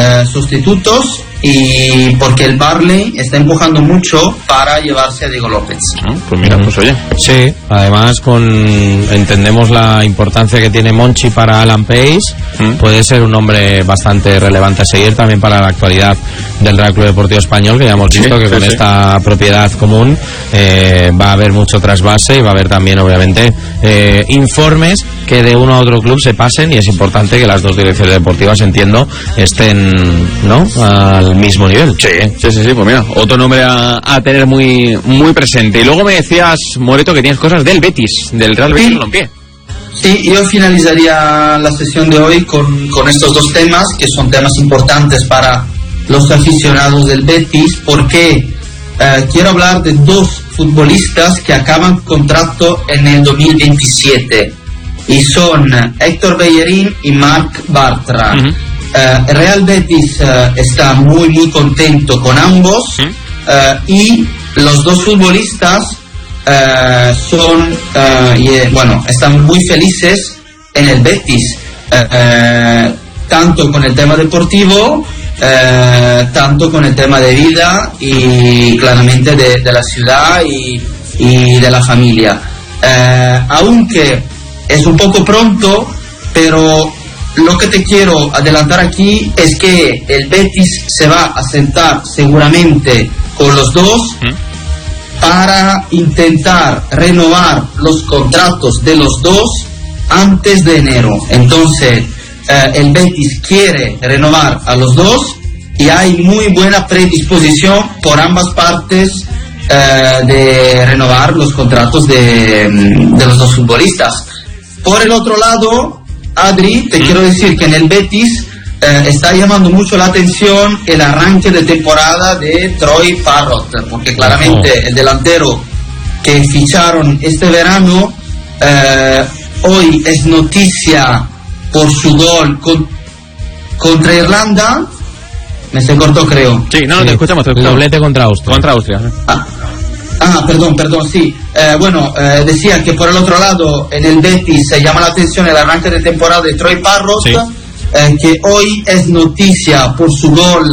sustitutos, y porque el Burnley está empujando mucho para llevarse a Diego López. Pues mira, pues oye. Sí, además entendemos la importancia que tiene Monchi para Alan Pace. Puede ser un hombre bastante relevante a seguir también para la actualidad del Real Club Deportivo Español, que ya hemos visto que con esta propiedad común va a haber mucho trasvase, y va a haber también obviamente informes que de uno a otro club se pasen, y es importante que las dos direcciones deportivas, entiendo, estén, ¿no?, al mismo nivel. Sí, pues mira, otro nombre a tener muy presente. Y luego me decías, Moreto, que tienes cosas del Betis, del Real Betis Balompié. Sí, yo finalizaría la sesión de hoy con estos dos temas, que son temas importantes para los aficionados del Betis, porque quiero hablar de dos futbolistas que acaban contrato en el 2027, y son Héctor Bellerín y Marc Bartra. El Real Betis está muy contento con ambos, y los dos futbolistas están muy felices en el Betis, tanto con el tema deportivo, tanto con el tema de vida, y claramente de la ciudad y de la familia. Aunque es un poco pronto, pero lo que te quiero adelantar aquí es que el Betis se va a sentar seguramente con los dos para intentar renovar los contratos de los dos antes de enero. Entonces el Betis quiere renovar a los dos, y hay muy buena predisposición por ambas partes de renovar los contratos de los dos futbolistas. Por el otro lado, Adri, te quiero decir que en el Betis está llamando mucho la atención el arranque de temporada de Troy Parrott, porque claramente el delantero que ficharon este verano hoy es noticia por su gol contra Irlanda. Me se cortó, creo. Sí, no, te escuchamos. Doblete contra Austria. Perdón, sí. Decía que por el otro lado, en el Betis se llama la atención el arranque de temporada de Troy Parrott, que hoy es noticia por su gol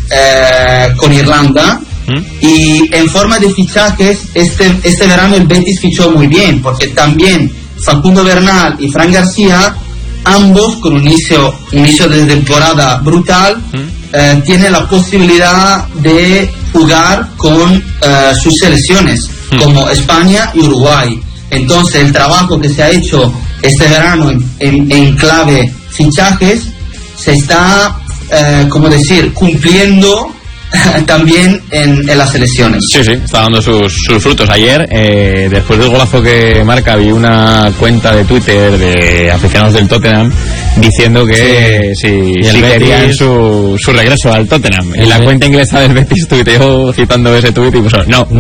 con Irlanda. Y en forma de fichajes, este verano el Betis fichó muy bien, porque también Facundo Bernal y Fran García, ambos con un inicio de temporada brutal, tienen la posibilidad de jugar con sus selecciones, como España y Uruguay. Entonces el trabajo que se ha hecho este verano en clave fichajes se está, cumpliendo también en las selecciones. Sí, está dando sus frutos. Ayer, después del golazo que marca, vi una cuenta de Twitter de aficionados del Tottenham diciendo que si querían su regreso al Tottenham. Y la cuenta inglesa del Betis tuiteó citando ese tuit y puso no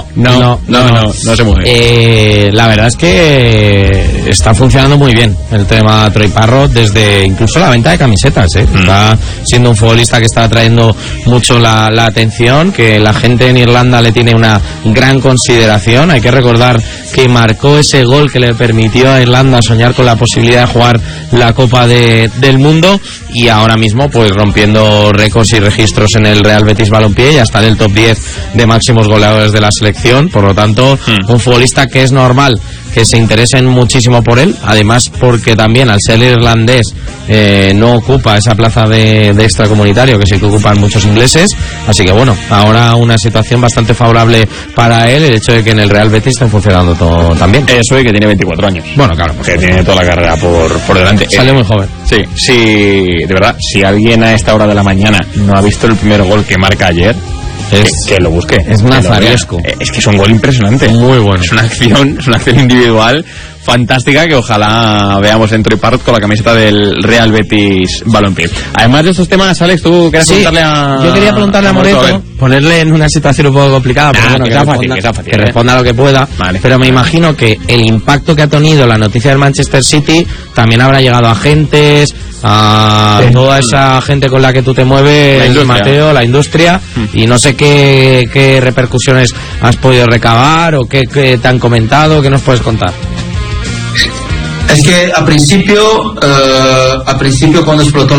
se mueve. La verdad es que está funcionando muy bien el tema Troy Parrott, desde incluso la venta de camisetas. Está siendo un futbolista que está atrayendo mucho la atención, que la gente en Irlanda le tiene una gran consideración. Hay que recordar que marcó ese gol que le permitió a Irlanda soñar con la posibilidad de jugar la Copa del Mundo, y ahora mismo pues rompiendo récords y registros en el Real Betis Balompié, y hasta en el top 10 de máximos goleadores de la selección. Por lo tanto, un futbolista que es normal que se interesen muchísimo por él, además porque también al ser irlandés no ocupa esa plaza de extracomunitario que sí que ocupan muchos ingleses. Así que bueno, ahora una situación bastante favorable para él, el hecho de que en el Real Betis estén funcionando todo también. Eso, y que tiene 24 años. Bueno, claro, que tiene toda la carrera por delante. Sale muy joven. Sí, de verdad, si alguien a esta hora de la mañana no ha visto el primer gol que marca ayer, que lo busque. Es nazaresco. Es que es un gol impresionante. Muy bueno. Es una acción individual fantástica que ojalá veamos en Troy Parrott con la camiseta del Real Betis Balompié. Además de estos temas, Alex, tú querías preguntarle a... Yo quería preguntarle a Moreto, ponerle en una situación un poco complicada, pero que responda lo que pueda. Vale. Pero me imagino que el impacto que ha tenido la noticia del Manchester City también habrá llegado a agentes, a toda esa gente con la que tú te mueves, Mateo, la industria, y no sé qué repercusiones has podido recabar o qué te han comentado, qué nos puedes contar. Es que a principio cuando explotó